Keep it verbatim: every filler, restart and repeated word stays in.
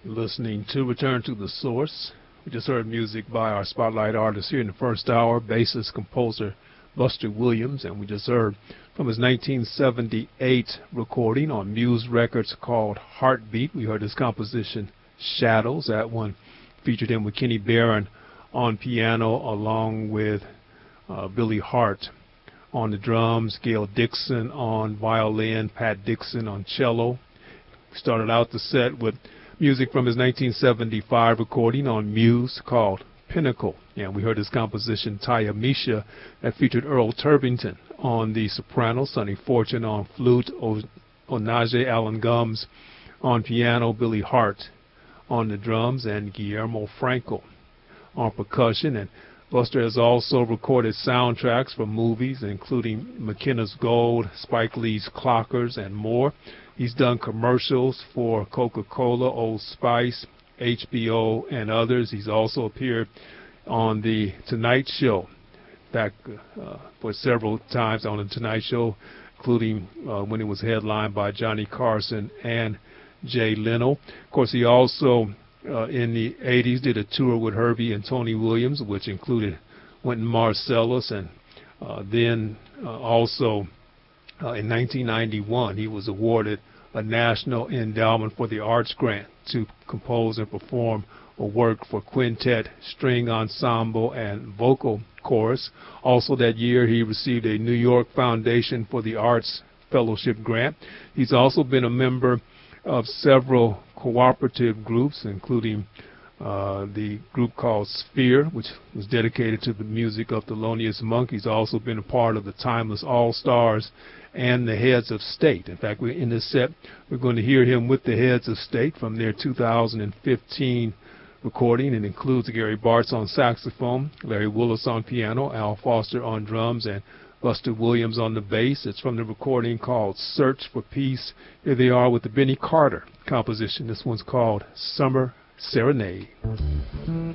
Listening to Return to the Source. We just heard music by our spotlight artist here in the first hour, bassist composer Buster Williams, and we just heard from his nineteen seventy-eight recording on Muse Records called Heartbeat. We heard his composition Shadows. That one featured him with Kenny Barron on piano, along with uh, Billy Hart on the drums, Gail Dixon on violin, Pat Dixon on cello. We started out the set with music from his nineteen seventy-five recording on Muse called Pinnacle. And we heard his composition Taya Misha that featured Earl Turbington on the soprano, Sonny Fortune on flute, o- Onaje Allen Gums on piano, Billy Hart on the drums, and Guillermo Franco on percussion. And Buster has also recorded soundtracks for movies, including McKenna's Gold, Spike Lee's Clockers, and more. He's done commercials for Coca-Cola, Old Spice, H B O, and others. He's also appeared on The Tonight Show, back uh, for several times on The Tonight Show, including uh, when it was headlined by Johnny Carson and Jay Leno. Of course, he also, uh, in the eighties, did a tour with Herbie and Tony Williams, which included Wynton Marsalis, and uh, then uh, also uh, in nineteen ninety-one, he was awarded a National Endowment for the Arts grant to compose and perform a work for quintet, string ensemble, and vocal chorus. Also that year, he received a New York Foundation for the Arts Fellowship grant. He's also been a member of several cooperative groups, including uh, the group called Sphere, which was dedicated to the music of Thelonious Monk. He's also been a part of the Timeless All-Stars and the Heads of State. In fact, we're in this set, we're going to hear him with the Heads of State from their two thousand fifteen recording. It includes Gary Bartz on saxophone, Larry Willis on piano, Al Foster on drums, and Buster Williams on the bass. It's from the recording called Search for Peace. Here they are with the Benny Carter composition. This one's called Summer Serenade.